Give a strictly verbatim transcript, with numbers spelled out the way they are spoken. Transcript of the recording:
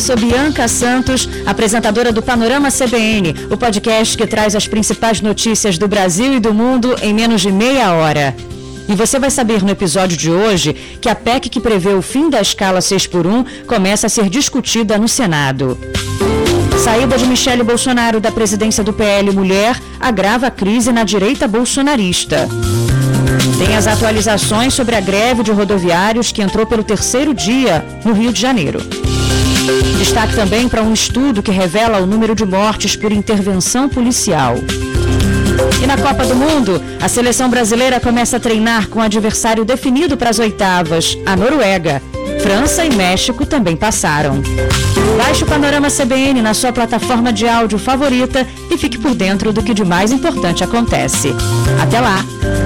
sou Bianca Santos, apresentadora do Panorama C B N, o podcast que traz as principais notícias do Brasil e do mundo em menos de meia hora. E você vai saber no episódio de hoje que a P E C que prevê o fim da escala seis por um começa a ser discutida no Senado. Saída de Michele Bolsonaro da presidência do P L Mulher agrava a crise na direita bolsonarista. Tem as atualizações sobre a greve de rodoviários que entrou pelo terceiro dia no Rio de Janeiro. Destaque também para um estudo que revela o número de mortes por intervenção policial. E na Copa do Mundo, a seleção brasileira começa a treinar com adversário definido para as oitavas, a Noruega. França e México também passaram. Baixe o Panorama C B N na sua plataforma de áudio favorita e fique por dentro do que de mais importante acontece. Até lá!